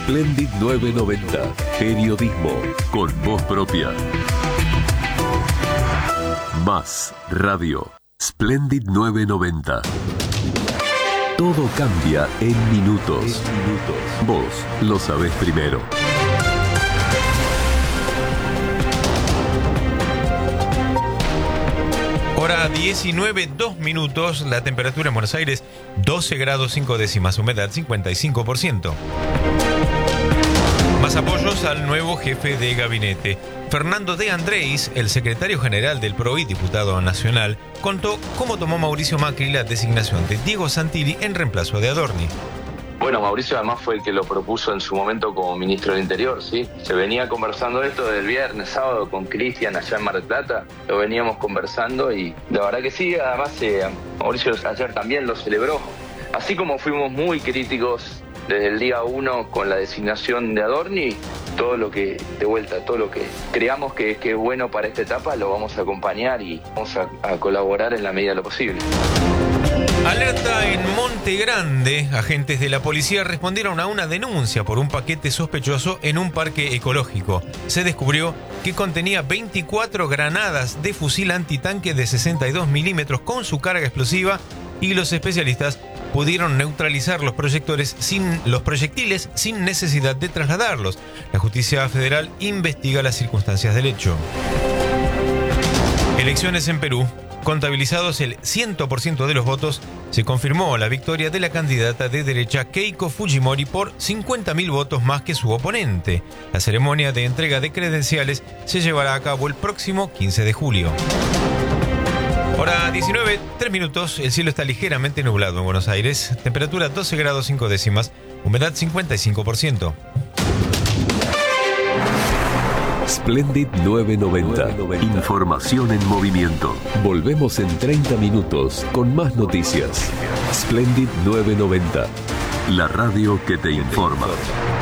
Splendid 990. Periodismo con voz propia. Más radio. Splendid 990. Todo cambia en minutos. Vos lo sabés primero. Hora 19, 2 minutos, la temperatura en Buenos Aires 12 grados 5 décimas, humedad 55%. Más apoyos al nuevo jefe de gabinete. Fernando de Andrés, el secretario general del PRO y diputado nacional, contó cómo tomó Mauricio Macri la designación de Diego Santilli en reemplazo de Adorni. Bueno, Mauricio además fue el que lo propuso en su momento como ministro del Interior, ¿sí? Se venía conversando esto del viernes, sábado con Cristian allá en Mar del Plata, lo veníamos conversando y la verdad que sí, además Mauricio ayer también lo celebró. Así como fuimos muy críticos desde el día 1 con la designación de Adorni, todo lo que creamos que es bueno para esta etapa lo vamos a acompañar y vamos a colaborar en la medida de lo posible. Alerta en Monte Grande. Agentes de la policía respondieron a una denuncia por un paquete sospechoso en un parque ecológico. Se descubrió que contenía 24 granadas de fusil antitanque de 62 milímetros con su carga explosiva y los especialistas pudieron neutralizar los proyectiles sin necesidad de trasladarlos. La Justicia Federal investiga las circunstancias del hecho. Elecciones en Perú. Contabilizados el 100% de los votos, se confirmó la victoria de la candidata de derecha Keiko Fujimori por 50.000 votos más que su oponente. La ceremonia de entrega de credenciales se llevará a cabo el próximo 15 de julio. Hora 19, 3 minutos, el cielo está ligeramente nublado en Buenos Aires, temperatura 12 grados 5 décimas, humedad 55%. Splendid 990. Información en movimiento. Volvemos en 30 minutos con más noticias. Splendid 990. La radio que te informa.